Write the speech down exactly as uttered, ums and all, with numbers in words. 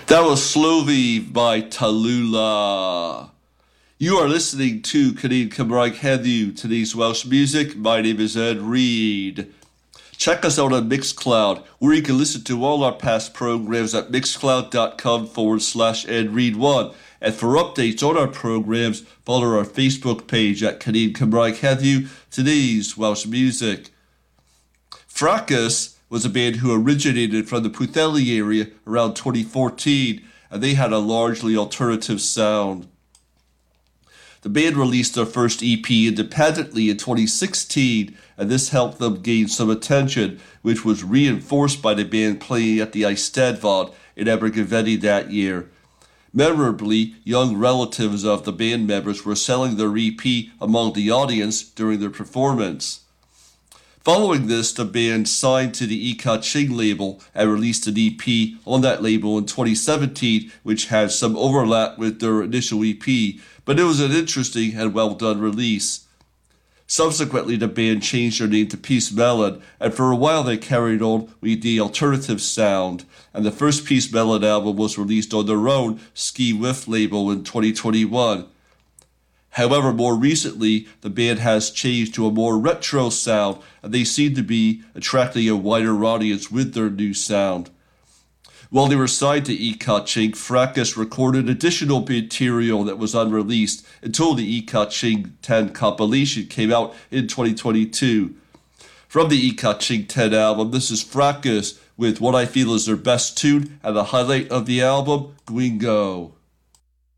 That was Slovy by Tallulah. You are listening to Connected Cymraeg Heddiw, today's Welsh music. My name is Ed Reed. Check us out on Mixcloud, where you can listen to all our past programs at mixcloud.com forward slash Ed Reed one. And for updates on our programs, follow our Facebook page at Connected Cymraeg Heddiw, today's Welsh music. Fracas was a band who originated from the Pwllheli area around twenty fourteen, and they had a largely alternative sound. The band released their first E P independently in twenty sixteen, and this helped them gain some attention, which was reinforced by the band playing at the Eisteddfod in Abergavenny that year. Memorably, young relatives of the band members were selling their E P among the audience during their performance. Following this, the band signed to the Ika Ching label and released an E P on that label in twenty seventeen, which had some overlap with their initial E P, but it was an interesting and well-done release. Subsequently, the band changed their name to Peace Melon, and for a while they carried on with the alternative sound, and the first Peace Melon album was released on their own Ski Whiff label in twenty twenty-one. However, more recently, the band has changed to a more retro sound, and they seem to be attracting a wider audience with their new sound. While they were signed to Ika Ching, Fracas recorded additional material that was unreleased until the Ika Ching ten compilation came out in twenty twenty-two. From the Ika Ching ten album, this is Fracas with what I feel is their best tune and the highlight of the album, Gwingo.